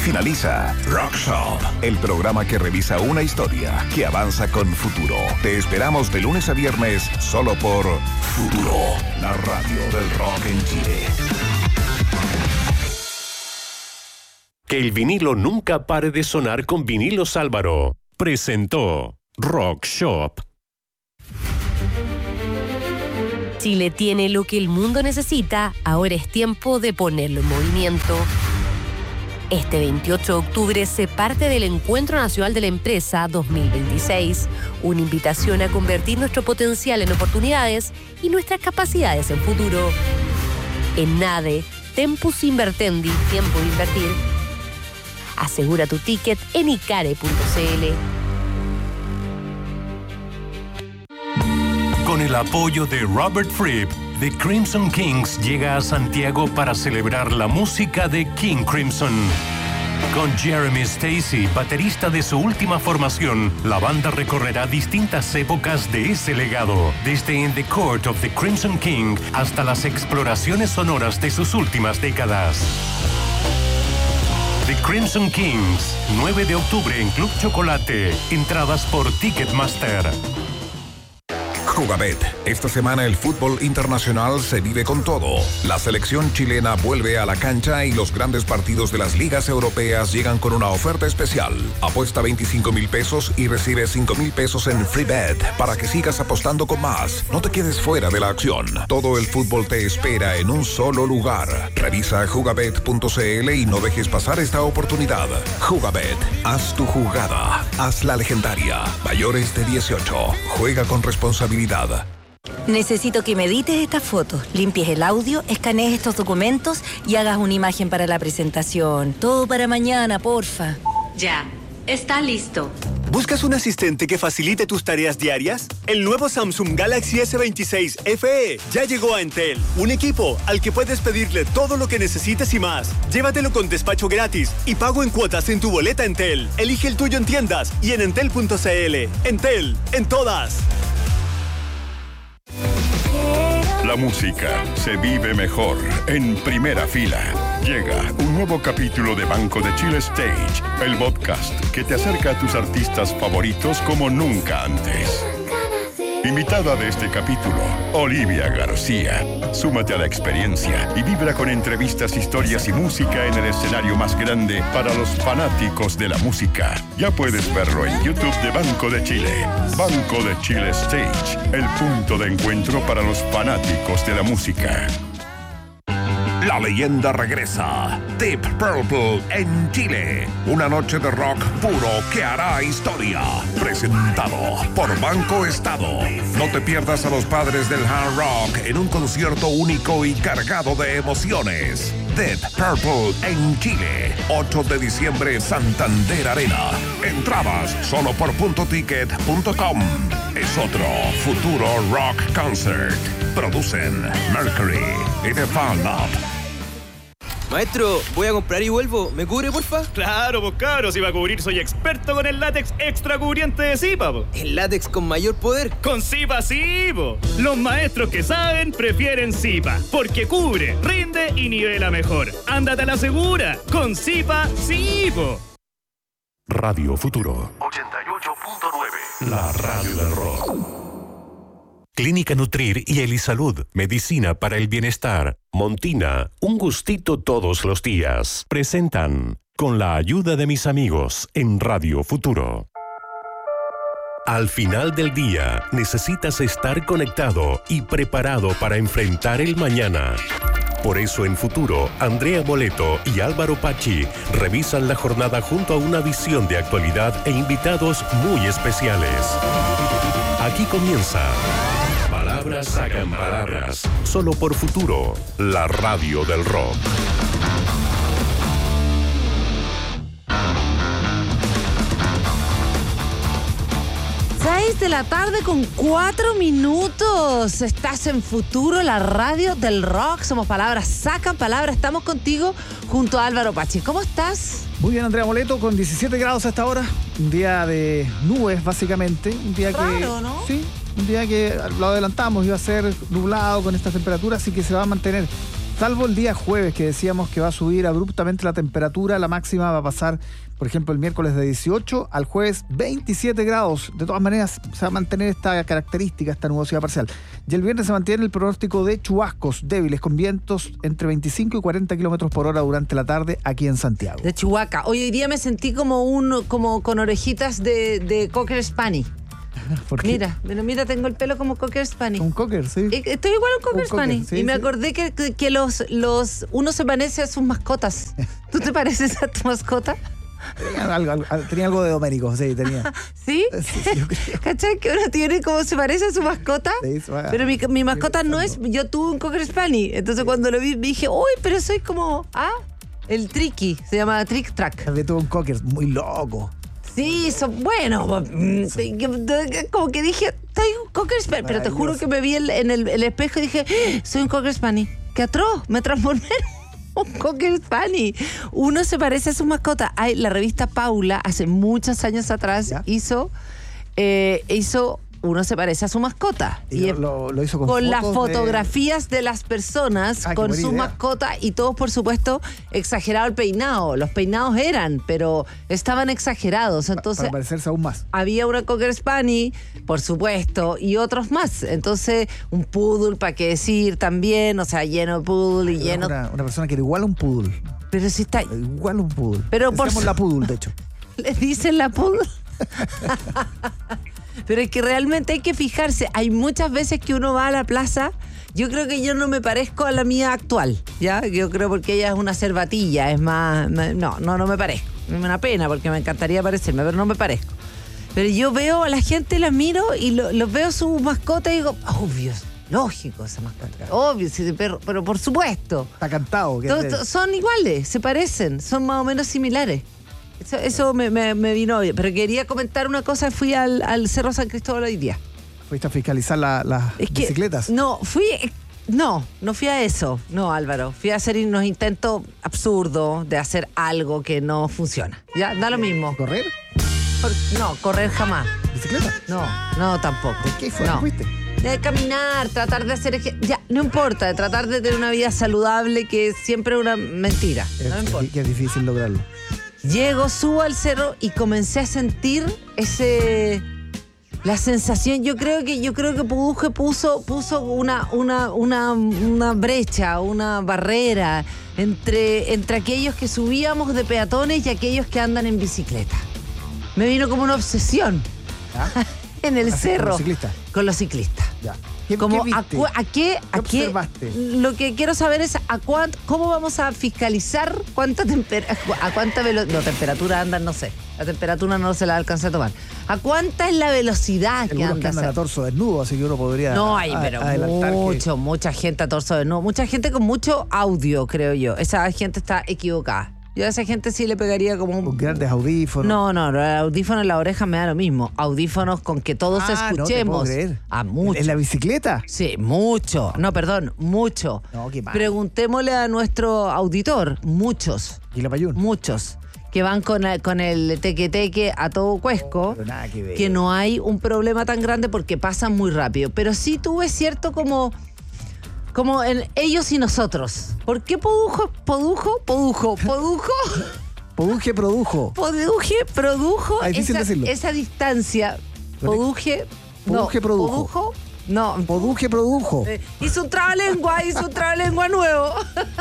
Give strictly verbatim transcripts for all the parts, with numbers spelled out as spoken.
Finaliza Rock Shop, el programa que revisa una historia que avanza con futuro. Te esperamos de lunes a viernes solo por Futuro, la radio del rock en Chile. Que el vinilo nunca pare de sonar con Vinilos Álvaro. Presentó Rock Shop. Chile tiene lo que el mundo necesita, ahora es tiempo de ponerlo en movimiento. Este veintiocho de octubre se parte del Encuentro Nacional de la Empresa dos mil veintiséis, una invitación a convertir nuestro potencial en oportunidades y nuestras capacidades en futuro. En NADE, Tempus Invertendi, tiempo de invertir. Asegura tu ticket en icare punto cl. Con el apoyo de Robert Fripp, The Crimson Kings llega a Santiago para celebrar la música de King Crimson. Con Jeremy Stacy, baterista de su última formación, la banda recorrerá distintas épocas de ese legado, desde In the Court of the Crimson King hasta las exploraciones sonoras de sus últimas décadas. The Crimson Kings, nueve de octubre en Club Chocolate. Entradas por Ticketmaster. Jugabet. Esta semana el fútbol internacional se vive con todo. La selección chilena vuelve a la cancha y los grandes partidos de las ligas europeas llegan con una oferta especial. Apuesta veinticinco mil pesos y recibe cinco mil pesos en free bet para que sigas apostando con más. No te quedes fuera de la acción. Todo el fútbol te espera en un solo lugar. Revisa jugabet punto cl y no dejes pasar esta oportunidad. Jugabet. Haz tu jugada. Haz la legendaria. Mayores de dieciocho. Juega con responsabilidad. Necesito que me edites estas fotos, limpies el audio, escanees estos documentos y hagas una imagen para la presentación. Todo para mañana, porfa. Ya, está listo. ¿Buscas un asistente que facilite tus tareas diarias? El nuevo Samsung Galaxy ese veintiséis F E ya llegó a Entel. Un equipo al que puedes pedirle todo lo que necesites y más. Llévatelo con despacho gratis y pago en cuotas en tu boleta Entel. Elige el tuyo en tiendas y en entel punto cl. Entel, en todas. La música se vive mejor en primera fila. Llega un nuevo capítulo de Banco de Chile Stage, el podcast que te acerca a tus artistas favoritos como nunca antes. Invitada de este capítulo, Olivia García. Súmate a la experiencia y vibra con entrevistas, historias y música en el escenario más grande para los fanáticos de la música. Ya puedes verlo en YouTube de Banco de Chile. Banco de Chile Stage, el punto de encuentro para los fanáticos de la música. La leyenda regresa. Deep Purple en Chile. Una noche de rock puro que hará historia. Presentado por Banco Estado. No te pierdas a los padres del hard rock en un concierto único y cargado de emociones. Deep Purple en Chile. ocho de diciembre, Santander Arena. Entradas solo por punto ticket punto com. Es otro futuro rock concert. Producen Mercury y The Fan Up. Maestro, voy a comprar y vuelvo. ¿Me cubre, porfa? Claro, pues cabros, si va a cubrir soy experto con el látex extra cubriente de Zipa, po. ¿El látex con mayor poder? Con Zipa sí, po. Los maestros que saben prefieren Zipa, porque cubre, rinde y nivela mejor. Ándate a la segura, con Zipa sí, po. Radio Futuro ochenta y ocho punto nueve. La radio del rock. Clínica Nutrir y Elisalud, medicina para el bienestar. Montina, un gustito todos los días. Presentan Con la ayuda de mis amigos en Radio Futuro. Al final del día, necesitas estar conectado y preparado para enfrentar el mañana. Por eso en Futuro, Andrea Moleto y Álvaro Pachi revisan la jornada junto a una visión de actualidad e invitados muy especiales. Aquí comienza Palabras sacan palabras, solo por Futuro, la radio del rock. seis de la tarde con cuatro minutos. Estás en Futuro, la radio del rock. Somos Palabras Sacan Palabras. Estamos contigo junto a Álvaro Pachi. ¿Cómo estás? Muy bien, Andrea Moleto, con diecisiete grados a esta hora. Un día de nubes, básicamente. Un día Raro, que, ¿no? Sí, un día que lo adelantamos. Iba a ser nublado con estas temperaturas, así que se va a mantener Salvo el día jueves, que decíamos que va a subir abruptamente la temperatura, la máxima va a pasar, por ejemplo, el miércoles de dieciocho al jueves veintisiete grados. De todas maneras, se va a mantener esta característica, esta nubosidad parcial. Y el viernes se mantiene el pronóstico de chubascos débiles con vientos entre veinticinco y cuarenta kilómetros por hora durante la tarde aquí en Santiago. De Chihuahua. Hoy, hoy día me sentí como un como con orejitas de, de Cocker Spaniel. ¿Por qué? Mira, mira, mira, tengo el pelo como Cocker Spaniel. Un Cocker, sí. Estoy igual a un Cocker un Spaniel. Sí, y me sí. acordé que, que, que los, los uno se parece a sus mascotas. ¿Tú te pareces a tu mascota? Tenía algo, algo, tenía algo de Domérico, sí, tenía. ¿Sí? Sí, yo creo. ¿Cachai? Que uno tiene como se parece a su mascota. Sí, se va- Pero mi, mi mascota no es. Yo tuve un Cocker Spaniel. Entonces cuando lo vi, me dije, uy, pero soy como. Ah, el Tricky. Se llama Trick Track. También tuvo un Cocker muy loco. Sí, son bueno. mm, sí, que- Como que dije, soy un Cocker Spaniel. Pero te juro que me vi el- en el, el espejo y dije, "Ah, soy un Cocker Spaniel. ¡Qué atroz! Me transformé en un Cocker Spaniel. Uno se parece a su mascota. Hay, la revista Paula, hace muchos años atrás, ¿Ya? hizo, eh, hizo Uno se parece a su mascota. Y, lo, lo, lo hizo con, con las fotos de- fotografías de... las personas, Ah, qué con buena su idea. mascota, y todos, por supuesto, exagerado el peinado. Los peinados eran, pero estaban exagerados. Entonces, para parecerse aún más. había una Cocker Spaniel, por supuesto, y otros más. Entonces, un poodle, para qué decir también, o sea, lleno de poodle y Pero lleno... Una, una persona que era igual a un poodle. Pero si está... Igual a un poodle. Pero por Decíamos su- la poodle, de hecho. ¿Le dicen la poodle? Pero es que realmente hay que fijarse. Hay muchas veces que uno va a la plaza. Yo creo que yo no me parezco a la mía actual, ¿ya? Yo creo porque ella es una cervatilla, es más... me- No, no, no me parezco. Me da una pena porque me encantaría parecerme, pero no me parezco. Pero yo veo a la gente, la miro y lo- los veo su mascota y digo, obvio, lógico esa mascota. Obvio, sí, pero, pero por supuesto. Está cantado. que Todos- es de- todos son iguales, se parecen, son más o menos similares. Eso, eso me, me, me vino bien. Pero quería comentar una cosa. Fui al, al Cerro San Cristóbal hoy día. Fuiste a fiscalizar la- las Es que, bicicletas. No, fui... No, no fui a eso. No, Álvaro. Fui a hacer unos intentos absurdos de hacer algo que no funciona. Ya, da lo mismo. ¿Correr? Por- no, correr jamás. ¿Bicicleta? No, no, tampoco. ¿De qué fue? No. ¿Fuiste? De caminar, tratar de hacer... ej- Ya, no importa. De tratar de tener una vida saludable, que es siempre una mentira. No me Es, importa. que es difícil lograrlo. Llego, subo al cerro y comencé a sentir ese... La sensación, yo creo que yo creo que Puduje puso, puso una, una, una, una brecha, una barrera entre, entre aquellos que subíamos de peatones y aquellos que andan en bicicleta. Me vino como una obsesión ¿Ya? en el Así, cerro. con los ciclistas. Con los ciclistas. Ya. ¿Qué, Como qué a, viste? cu- a qué, a ¿Qué qué, observaste? lo que quiero saber es a cuán, cómo vamos a fiscalizar cuánta temper- a cuánta velo- no, temperatura andan, no sé. La temperatura no se la alcanza a tomar. ¿A cuánta es la velocidad que Algunos que anda? andan a torso desnudo, así que uno podría No hay, a- pero adelantar que- mucho, mucha gente a torso de no, mucha gente con mucho audio, creo yo. Esa gente está equivocada. Yo a esa gente sí le pegaría como un... con grandes audífonos. No, no, no, el audífono en la oreja me da lo mismo. Audífonos con que todos Ah, no te escuchemos. puedo creer. A mucho. ¿En la bicicleta? Sí, mucho. No, perdón, mucho. No, qué mal. Preguntémosle a nuestro auditor, muchos, ¿Y la payún? muchos, que van con, el- con el teque-teque a todo cuesco, Pero nada que ver. que no hay un problema tan grande porque pasan muy rápido. Pero sí tuve cierto como... Como en ellos y nosotros. ¿Por qué Podujo, Podujo, Podujo, Podujo, Poduje produjo. Poduje produjo Ah, difícil esa, decirlo. esa distancia? Poduje, Poduje no, produjo. Podujo, no, Poduje produjo. eh, hizo un trabalengua, hizo un trabalengua nuevo.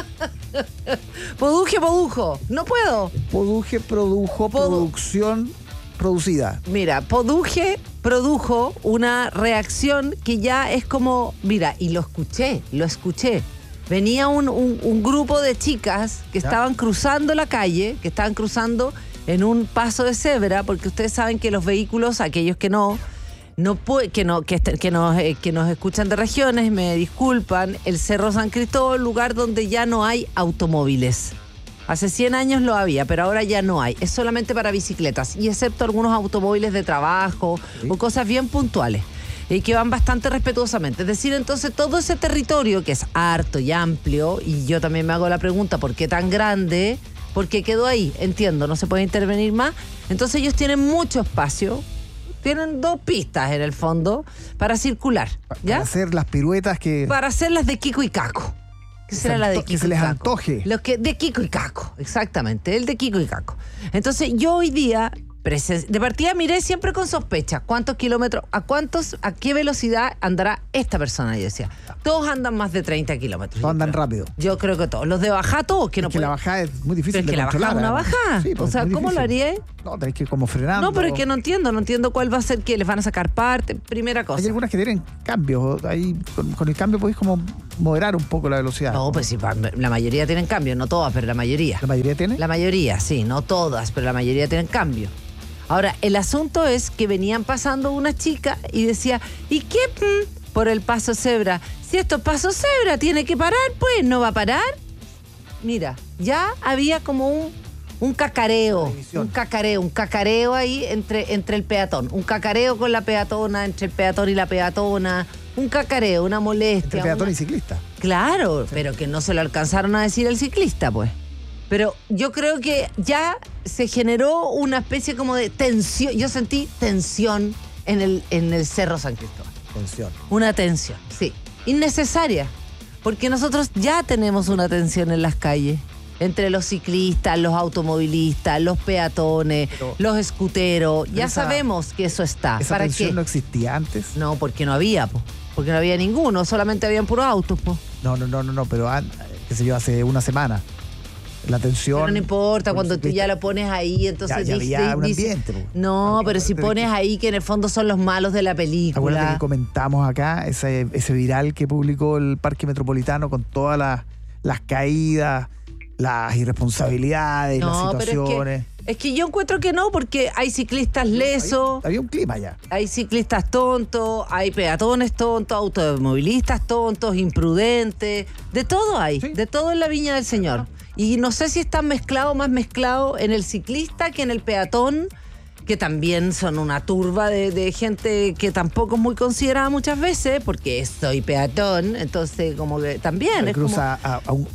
Poduje, podujo. No puedo. Poduje produjo Podu- producción producida. Mira, Poduje produjo una reacción que ya es como, mira, y lo escuché, lo escuché. Venía un, un- un grupo de chicas que Ya. estaban cruzando la calle, que estaban cruzando en un paso de cebra, porque ustedes saben que los vehículos, aquellos que no, no pue- que no que, este- que nos, eh, que nos escuchan de regiones, me disculpan, el Cerro San Cristóbal, lugar donde ya no hay automóviles. Hace cien años lo había, pero ahora ya no hay. Es solamente para bicicletas, y excepto algunos automóviles de trabajo o cosas bien puntuales, y que van bastante respetuosamente. Es decir, entonces todo ese territorio que es harto y amplio, y yo también me hago la pregunta, ¿por qué tan grande? ¿Por qué quedó ahí? Entiendo, no se puede intervenir más. Entonces ellos tienen mucho espacio, tienen dos pistas en el fondo para circular, Pa- ¿ya? Para hacer las piruetas que. Para hacer las de Kiko y Caco. ¿Qué será la de Kiko que se les y Caco? antoje. Los que, de Kiko y Caco, exactamente, el de Kiko y Caco. Entonces yo hoy día, presen- de partida miré siempre con sospecha, ¿cuántos kilómetros, a cuántos, a qué velocidad andará esta persona? Yo decía, todos andan más de treinta kilómetros. Todos andan creo. rápido. Yo creo que todos. Los de bajada, todos, que Es no que pueden. la bajada es muy difícil Pero es de que la controlar. bajada es una además. bajada. Sí, O pues, sea, muy ¿cómo lo difícil. haría? No, tenés que ir como frenando. No, pero es que no entiendo, no entiendo cuál va a ser que les van a sacar parte. Primera cosa. Hay algunas que tienen cambios. Ahí con, con el cambio podéis como moderar un poco la velocidad. No, pues sí, pa- la mayoría tienen cambio, no todas, pero la mayoría. ¿La mayoría tiene? La mayoría, sí, no todas, pero la mayoría tienen cambio. Ahora, el asunto es que venían pasando una chica y decía, ¿y qué mm, por el paso cebra? Si esto es paso cebra, tiene que parar, pues, ¿no va a parar? Mira, ya había como un, un cacareo, un cacareo, un cacareo ahí entre, entre el peatón, un cacareo con la peatona, entre el peatón y la peatona, un cacareo, una molestia. Entre peatón una- y ciclista. Claro, pero que no se lo alcanzaron a decir al ciclista, pues. Pero yo creo que ya se generó una especie como de tensión. Yo sentí tensión en el, en el Cerro San Cristóbal. Tensión. Una tensión, sí. Innecesaria. Porque nosotros ya tenemos una tensión en las calles. Entre los ciclistas, los automovilistas, los peatones, Pero- los escuteros. Ya esa- sabemos que eso está. ¿Esa ¿Para tensión qué? no existía antes? No, porque no había, po. Porque no había ninguno. Solamente habían puros autos, po. No, no, no, no, no, pero an- qué sé yo, hace una semana. La tensión. Pero no importa, con cuando el tú ya ciclista- lo pones ahí, entonces Ya- ya dice- había un dice- ambiente, po. No, Aunque pero si acuérdate pones que- ahí que en el fondo son los malos de la Acuérdate película. que comentamos acá ese, ese viral que publicó el Parque Metropolitano con todas las, las caídas, las irresponsabilidades, las No, pero es situaciones. que, es que yo encuentro que no, porque hay ciclistas lesos, Había, había un clima ya. hay ciclistas tontos, hay peatones tontos, automovilistas tontos, imprudentes, de todo hay, Sí. de todo en la viña del Señor. Y no sé si están mezclados, más mezclados en el ciclista que en el peatón, que también son una turba de, de gente que tampoco es muy considerada muchas veces, porque soy peatón, entonces como que también Se es como... cruza a, a un,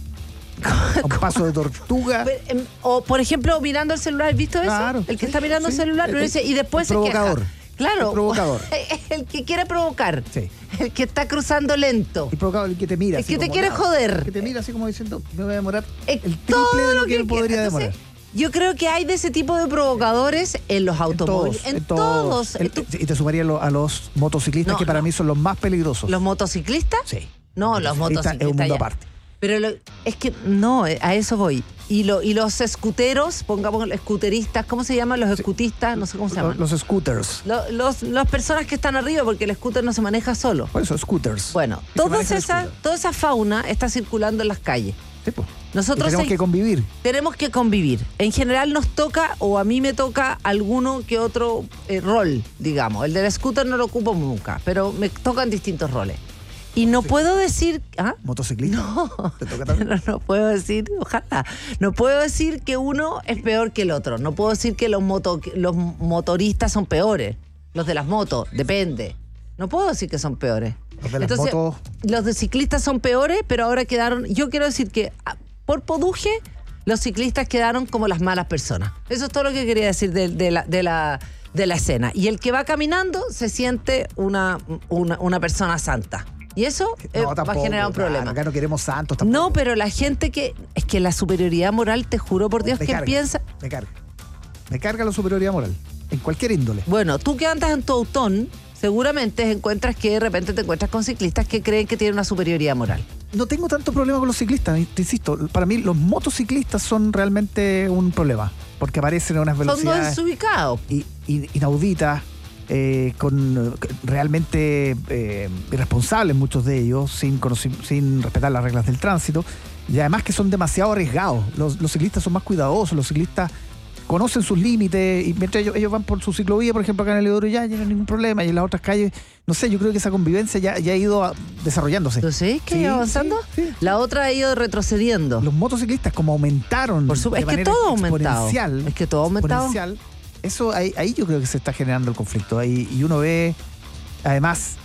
a un paso de tortuga. Pero, em, O, por ejemplo, mirando el celular, ¿has visto eso? Claro, El que sí, está mirando sí. el celular El- uno dice, y después el se queja. provocador. Claro. El provocador. El que quiere provocar. Sí. El que está cruzando lento. El provocador, el que te mira. El así que te como, quiere "No", joder. El que te mira así como diciendo, me voy a demorar Eh, el triple todo de lo que, que- podría entonces, demorar. Yo creo que hay de ese tipo de provocadores en los En automóviles. todos. En todos. El- Tú- y te sumaría lo- a los motociclistas, No, que para no. mí son los más peligrosos. ¿Los motociclistas? Sí. No, los Motociclista motociclistas. es un mundo ya. aparte. Pero lo- es que no, eh, a eso voy. Y, lo, y los escuteros, pongamos escuteristas, ¿cómo se llaman los escutistas? No sé cómo se llaman. Los, los scooters. Lo- los, las personas que están arriba, porque el scooter no se maneja solo. Por eso, scooters. Bueno, Que se todas maneja el esa, scooter. toda esa fauna está circulando en las calles. Sí, pues. Nosotros Y tenemos hay- que convivir. tenemos que convivir. En general nos toca, o a mí me toca, alguno que otro eh, rol, digamos. El del scooter no lo ocupo nunca, pero me tocan distintos roles. Y no puedo decir... ¿Ah? ¿Motociclista? No. ¿Te toca también? No, no puedo decir, ojalá. No puedo decir que uno es peor que el otro. No puedo decir que los, moto, los motoristas son peores. Los de las motos, depende. No puedo decir que son peores. Los de las motos. Los de ciclistas son peores, pero ahora quedaron... Yo quiero decir que ah, por poduje, los ciclistas quedaron como las malas personas. Eso es todo lo que quería decir de, de la... De la de la escena. Y el que va caminando se siente una, una, una persona santa. Y eso eh, No, va a tampoco, generar un claro, problema. acá no queremos santos tampoco. No, pero la gente que... Es que la superioridad moral, te juro por Dios, me que carga, piensa... Me carga. Me carga la superioridad moral. En cualquier índole. Bueno, tú que andas en tu autón, seguramente encuentras que de repente te encuentras con ciclistas que creen que tienen una superioridad moral. No tengo tanto problema con los ciclistas, te insisto. Para mí, los motociclistas son realmente un problema. Porque aparecen a unas Son dos velocidades desubicados. i- i- inauditas, eh, con eh, realmente eh, irresponsables muchos de ellos, sin, conoci- sin respetar las reglas del tránsito. Y además que son demasiado arriesgados. Los, los ciclistas son más cuidadosos, los ciclistas conocen sus límites y mientras ellos, ellos van por su ciclovía, por ejemplo, acá en el Eudoro ya, ya no hay ningún problema. Y en las otras calles, no sé, yo creo que esa convivencia ya, ya ha ido a- desarrollándose. ¿Entonces que Sí, iba avanzando? sí, sí. La otra ha ido retrocediendo. Los motociclistas como aumentaron Por supuesto, de es que manera todo ha aumentado. exponencial, Es que todo ha aumentado. exponencial, eso ahí, ahí yo creo que se está generando el conflicto. Ahí, y uno ve, además,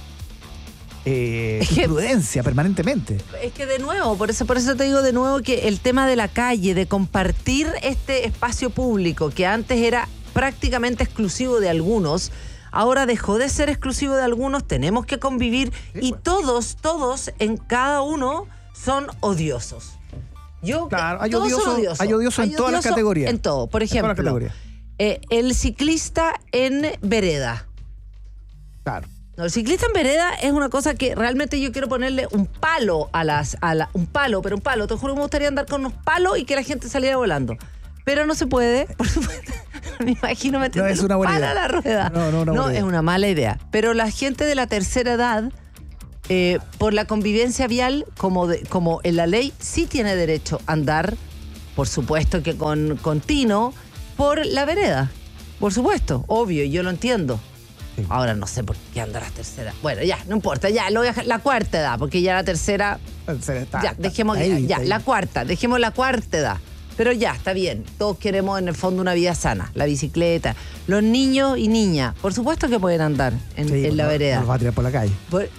eh, Es que- imprudencia permanentemente. Es que de nuevo, por eso, por eso te digo de nuevo que el tema de la calle, de compartir este espacio público que antes era prácticamente exclusivo de algunos, ahora dejó de ser exclusivo de algunos, tenemos que convivir y todos, todos en cada uno son odiosos. Yo, claro, hay todos odiosos, son odiosos. hay odiosos en Hay todas las odioso categorías. En todo. Por En todas las ejemplo, categorías. eh, el ciclista en vereda. Claro. No, el ciclista en vereda es una cosa que realmente yo quiero ponerle un palo a las... A la, un palo, pero un palo. Te juro que me gustaría andar con unos palos y que la gente saliera volando. Pero no se puede, por supuesto. Me imagino metiendo No es una buena un palo idea. a la rueda. No, no, una no buena es idea. una mala idea. Pero la gente de la tercera edad, eh, por la convivencia vial, como, de, como en la ley, sí tiene derecho a andar, por supuesto que con, con tino, por la vereda. Por supuesto, obvio, yo lo entiendo. Sí. Ahora no sé por qué anda la tercera. Bueno, ya, no importa, ya, lo voy a dejar, la cuarta edad, porque ya la tercera... La tercera está, ya, está, dejemos, está ahí, ya, está ahí. la cuarta, dejemos la cuarta edad. Pero ya, está bien. Todos queremos en el fondo una vida sana. La bicicleta. Los niños y niñas, por supuesto que pueden andar en, Sí, en la no, vereda. No los va a tirar por la calle. Por-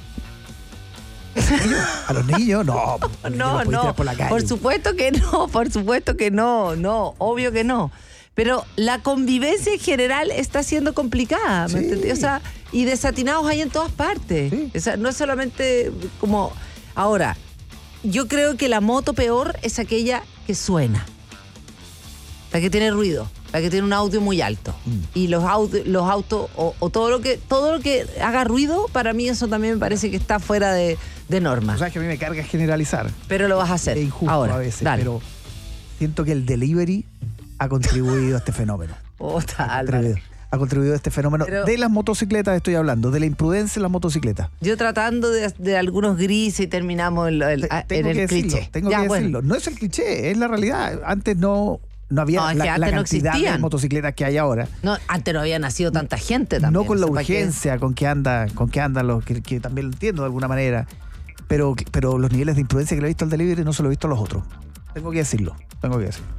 A los niños, no. no, los no. Por, la calle. Por supuesto que no, por supuesto que no, no, obvio que no. Pero la convivencia en general está siendo complicada, ¿me Sí. entendés? O sea, y desatinados hay en todas partes. Sí. O sea, no es solamente como... Ahora, yo creo que la moto peor es aquella que suena. La que tiene ruido, la que tiene un audio muy alto. Mm. Y los, audio, los autos, o, o todo lo que todo lo que haga ruido, para mí eso también me parece que está fuera de, de norma. O sea, que a mí me carga generalizar. Pero lo vas a hacer. Es injusto ahora, a veces, dale. pero siento que el delivery ha contribuido a este fenómeno. Oh, ha, contribuido, ha contribuido a este fenómeno. Pero de las motocicletas estoy hablando, de la imprudencia en las motocicletas. Yo tratando de, de algunos grises y terminamos el, el, Te, en el que cliché. Decirlo, tengo ya, que bueno. decirlo. No es el cliché, es la realidad. Antes no... No había no, es la, que la no cantidad existían. de motocicletas que hay ahora. No, antes no había nacido tanta gente también. No con la o sea, urgencia que... con que anda, con que andan los, que, que también lo entiendo de alguna manera. Pero, pero los niveles de imprudencia que le he visto al delivery no se lo he visto a los otros. Tengo que decirlo, tengo que decirlo.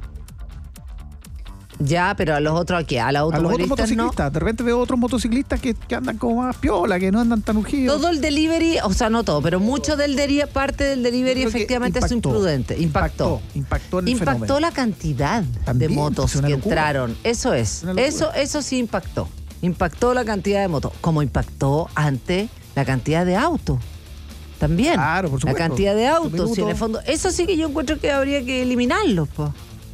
Ya, pero a los otros aquí, a, la a los otros motociclistas. No. De repente veo otros motociclistas que, que andan como más piola, que no andan tan urgidos. Todo el delivery, o sea, no todo, pero mucho del delivery, parte del delivery efectivamente es imprudente. Impactó. Impactó, impactó en el Impactó fenómeno. la cantidad También, de motos pues, que locura. entraron. Eso es. Eso, eso sí impactó. Impactó la cantidad de motos. Como impactó antes la cantidad de autos. También. Claro, por supuesto. La cantidad de autos. Minutos. Y en el fondo, eso sí que yo encuentro que habría que eliminarlos, pues.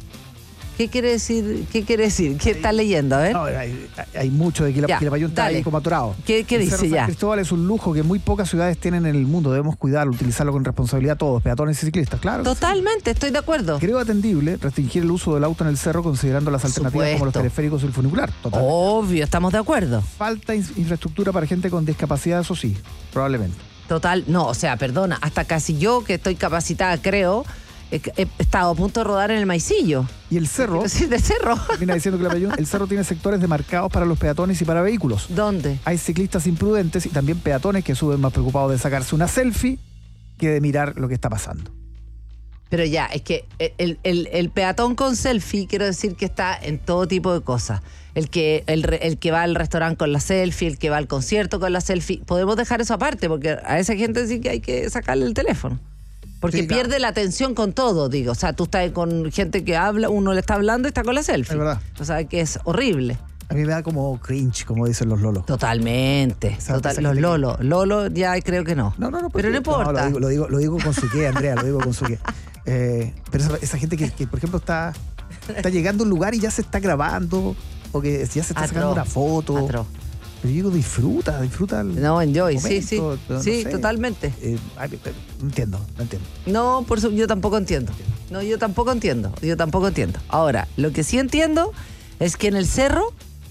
¿Qué quiere decir? ¿Qué quiere decir? ¿Qué está leyendo? A ver. No, hay, hay mucho de que la, Ya, que la Payún está dale. ahí como atorado. ¿Qué, qué El dice Cerro ya? San Cristóbal es un lujo que muy pocas ciudades tienen en el mundo. Debemos cuidarlo, utilizarlo con responsabilidad todos, peatones y ciclistas, claro. Totalmente, estoy de acuerdo. Creo atendible restringir el uso del auto en el cerro considerando las alternativas como los Supuesto. teleféricos y el funicular. Total. Obvio, estamos de acuerdo. Falta in- infraestructura para gente con discapacidad, eso sí, probablemente. Total, no, o sea, perdona, hasta casi yo que estoy capacitada, creo, he, he estado a punto de rodar en el maicillo. Y el cerro, Sí, de cerro. termina diciendo que la Payún, el cerro tiene sectores demarcados para los peatones y para vehículos. ¿Dónde? Hay ciclistas imprudentes y también peatones que suben más preocupados de sacarse una selfie que de mirar lo que está pasando. Pero ya, es que el, el, el peatón con selfie, quiero decir que está en todo tipo de cosas. El que, el, re- el que va al restaurante con la selfie, el que va al concierto con la selfie. Podemos dejar eso aparte, porque a esa gente sí que hay que sacarle el teléfono. Porque Sí, claro. pierde la atención con todo, digo. O sea, tú estás con gente que habla, uno le está hablando y está con la selfie. Es verdad. O sea, que es horrible. A mí me da como cringe, como dicen los lolos. Totalmente. Esa- Total- esa los gente que- Lolo. Lolo ya creo que no. No, no, no. Pero no porque- importa. lo, digo, lo, digo, lo digo con su qué, Andrea, lo digo con su qué. Eh, pero esa, esa gente que, que, por ejemplo, está, está llegando a un lugar y ya se está grabando, o que ya se está Atroz, sacando una foto. atroz. Pero yo digo, disfruta, disfruta el No, enjoy, sí, sí. momento, no sí, sé. totalmente. Eh, ay, eh, no entiendo, no entiendo. No, por su, yo tampoco entiendo. No, yo tampoco entiendo. Yo tampoco entiendo. Ahora, lo que sí entiendo es que en el cerro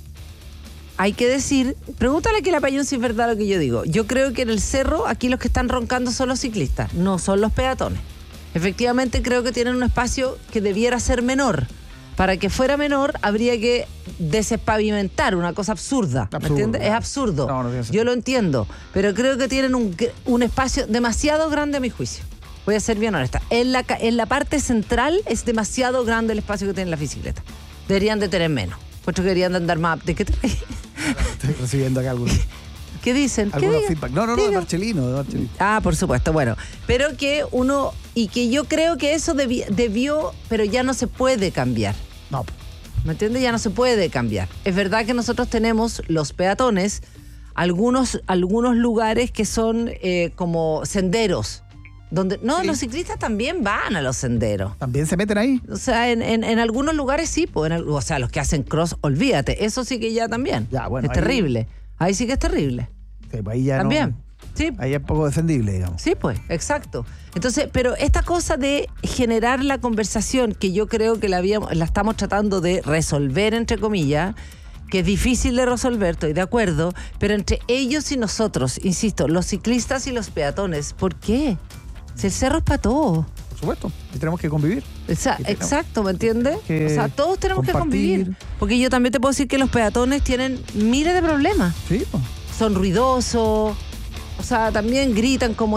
hay que decir, pregúntale a la Payún si es verdad lo que yo digo. Yo creo que en el cerro aquí los que están roncando son los ciclistas, no son los peatones. Efectivamente creo que tienen un espacio que debiera ser menor. Para que fuera menor habría que despavimentar, una cosa absurda. ¿Me Absurdo, entiendes? Es claro. absurdo. No, no tiene sentido. Yo lo entiendo, pero creo que tienen un, un espacio demasiado grande a mi juicio. Voy a ser bien honesta. En la, ca- en la parte central es demasiado grande el espacio que tiene la bicicleta. Deberían de tener menos. Puesto que deberían de andar más. ¿De qué te reís? Estoy recibiendo acá algunos, ¿Qué dicen? ¿Qué algunos digan? feedback. No, no, no, de Digan. Marcelino, de Marcelino. Ah, por supuesto, bueno. Pero que uno, y que yo creo que eso debi- debió, pero ya no se puede cambiar. No, ¿Me entiendes? Ya no se puede cambiar. Es verdad que nosotros tenemos los peatones, algunos, algunos lugares que son eh, como senderos. Donde, no, Sí. los ciclistas también van a los senderos. También se meten ahí. O sea, en, en, en algunos lugares sí, pues, en el- o sea, los que hacen cross, olvídate, eso sí que ya también. Ya, bueno, es ahí- terrible. Ahí sí que es terrible. Sí, pues ahí ya También. no- Sí. ahí es poco defendible, digamos. Sí, pues, exacto. Entonces, pero esta cosa de generar la conversación, que yo creo que la, habíamos, la estamos tratando de resolver, entre comillas, que es difícil de resolver, estoy de acuerdo, pero entre ellos y nosotros, insisto, los ciclistas y los peatones, ¿por qué? Si el cerro es para todos. Por supuesto. Y tenemos que convivir. Exa- Y tenemos exacto, ¿me entiendes? que O sea, todos tenemos compartir. que convivir. Porque yo también te puedo decir que los peatones tienen miles de problemas. Sí, pues. Son ruidosos, o sea, también gritan como